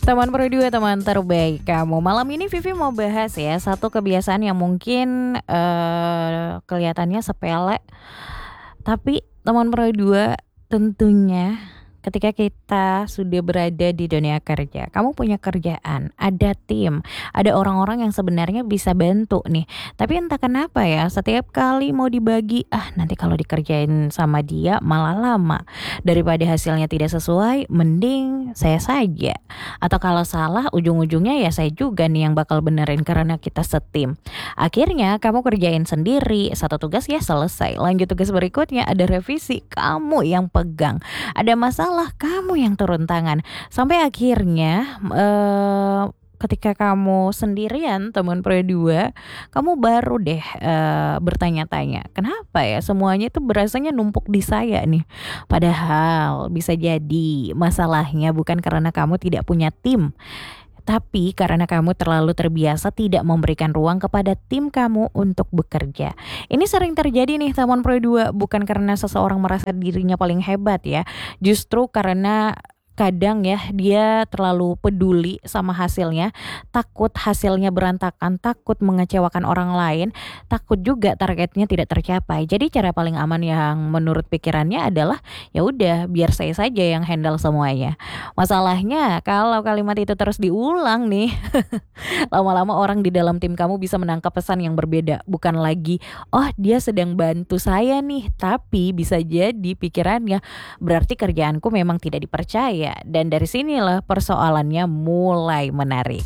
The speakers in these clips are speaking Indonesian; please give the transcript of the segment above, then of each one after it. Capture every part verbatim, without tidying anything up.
Teman Pro dua, teman terbaik kamu. Malam ini Vivi mau bahas ya satu kebiasaan yang mungkin eh, kelihatannya sepele, tapi teman Pro dua tentunya ketika kita sudah berada di dunia kerja, kamu punya kerjaan, ada tim, ada orang-orang yang sebenarnya bisa bantu nih. Tapi entah kenapa ya, setiap kali mau dibagi, ah nanti kalau dikerjain sama dia malah lama. Daripada hasilnya tidak sesuai, mending saya saja. Atau kalau salah, ujung-ujungnya ya saya juga nih yang bakal benerin karena kita setim. Akhirnya kamu kerjain sendiri, satu tugas ya selesai. Lanjut tugas berikutnya, ada revisi, kamu yang pegang. Ada masalah, kamu yang turun tangan. Sampai akhirnya eh, ketika kamu sendirian teman Pro dua, kamu baru deh eh, bertanya-tanya, kenapa ya semuanya itu berasanya numpuk di saya nih. Padahal bisa jadi masalahnya bukan karena kamu tidak punya tim, tapi karena kamu terlalu terbiasa tidak memberikan ruang kepada tim kamu untuk bekerja. Ini sering terjadi nih teman Pro dua, bukan karena seseorang merasa dirinya paling hebat ya. Justru karena kadang ya dia terlalu peduli sama hasilnya, takut hasilnya berantakan, takut mengecewakan orang lain, takut juga targetnya tidak tercapai. Jadi cara paling aman yang menurut pikirannya adalah ya udah biar saya saja yang handle semuanya. Masalahnya kalau kalimat itu terus diulang nih, lama-lama orang di dalam tim kamu bisa menangkap pesan yang berbeda. Bukan lagi, oh dia sedang bantu saya nih, tapi bisa jadi pikirannya berarti kerjaanku memang tidak dipercaya. Dan dari sinilah persoalannya mulai menarik.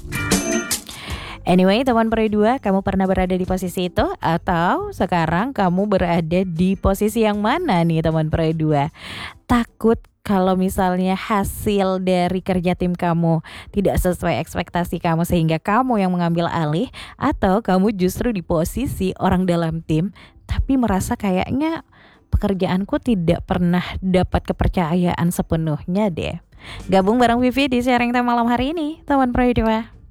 Anyway, teman Pro dua, kamu pernah berada di posisi itu? Atau sekarang kamu berada di posisi yang mana nih teman Pro dua? Takut kalau misalnya hasil dari kerja tim kamu tidak sesuai ekspektasi kamu sehingga kamu yang mengambil alih, atau kamu justru di posisi orang dalam tim tapi merasa kayaknya pekerjaanku tidak pernah dapat kepercayaan sepenuhnya deh. Gabung bareng Vivi di sharing time malam hari ini, teman Pro dua.